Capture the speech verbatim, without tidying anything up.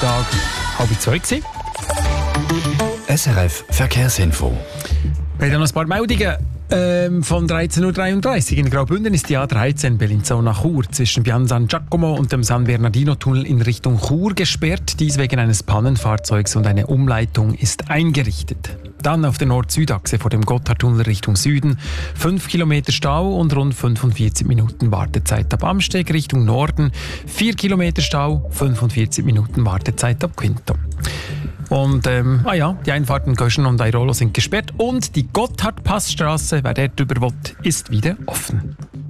Donnerstag, halb zwei gewesen. S R F Verkehrsinfo. Wir haben noch ein paar Meldungen. Ähm, von dreizehn Uhr dreiunddreißig in Graubünden ist die A dreizehn Bellinzona Chur zwischen Pian San Giacomo und dem San Bernardino-Tunnel in Richtung Chur gesperrt. Dies wegen eines Pannenfahrzeugs und eine Umleitung ist eingerichtet. Dann auf der Nord-Süd-Achse vor dem Gotthardtunnel Richtung Süden fünf Kilometer Stau und rund fünfundvierzig Minuten Wartezeit ab Amsteg Richtung Norden, vier Kilometer Stau, fünfundvierzig Minuten Wartezeit ab Quinto. Und ähm, ah ja, die Einfahrten Göschen und Airolo sind gesperrt und die Gotthardpassstraße, wer dort drüber will, ist wieder offen.